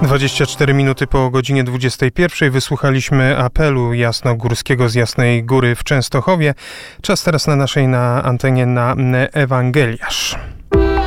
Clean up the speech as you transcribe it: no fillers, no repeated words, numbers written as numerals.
24 minuty po godzinie 21 wysłuchaliśmy apelu jasnogórskiego z Jasnej Góry w Częstochowie. Czas teraz na naszej antenie na Ewangeliarz.